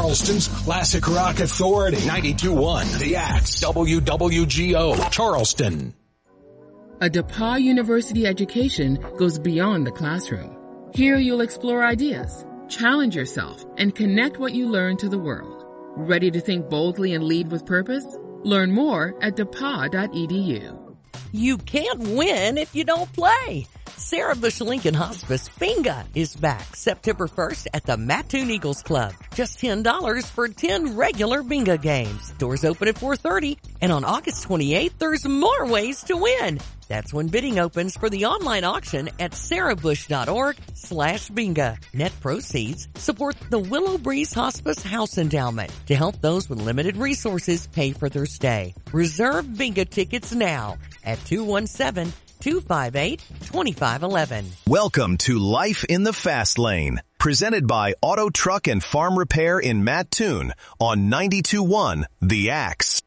Charleston's classic rock authority. 92.1 The Axe, WWGO, Charleston. A DePauw University education goes beyond the classroom. Here you'll explore ideas, challenge yourself, and connect what you learn to the world. Ready to think boldly and lead with purpose? Learn more at depauw.edu. You can't win if you don't play. Sarah Bush Lincoln Hospice Bingo is back September 1st at the Mattoon Eagles Club. Just $10 for 10 regular bingo games. Doors open at 4:30, and on August 28th, there's more ways to win. That's when bidding opens for the online auction at sarahbush.org/bingo. Net proceeds support the Willow Breeze Hospice House Endowment to help those with limited resources pay for their stay. Reserve bingo tickets now at 217-258-2511. Welcome to Life in the Fast Lane, presented by Auto Truck and Farm Repair in Mattoon on 92.1 The Axe.